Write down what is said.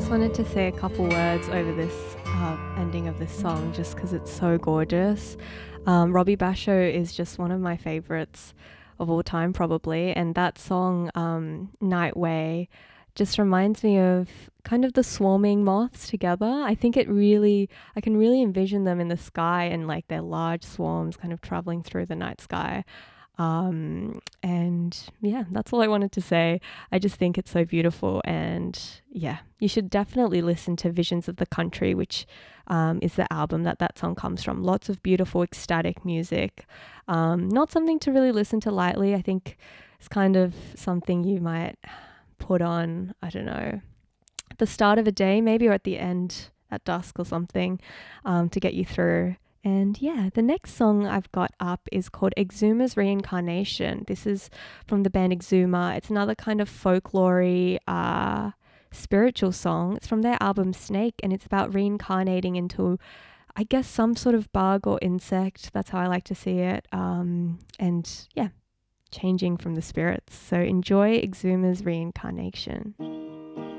just wanted to say a couple words over this ending of this song just because it's so gorgeous. Robbie Basho is just one of my favorites of all time, probably. And that song, Night Way, just reminds me of kind of the swarming moths together. I can really envision them in the sky and like their large swarms kind of traveling through the night sky. And yeah, that's all I wanted to say. I just think it's so beautiful. And yeah, you should definitely listen to Visions of the Country, which is the album that song comes from. Lots of beautiful, ecstatic music. Not something to really listen to lightly. I think it's kind of something you might put on, I don't know, at the start of a day, maybe, or at the end at dusk or something, to get you through. And yeah, the next song I've got up is called Exhuma's Reincarnation. This is from the band Exuma. It's another kind of folklore-y, spiritual song. It's from their album Snake, and it's about reincarnating into, I guess, some sort of bug or insect. That's how I like to see it. And yeah, changing from the spirits. So enjoy Exhuma's Reincarnation.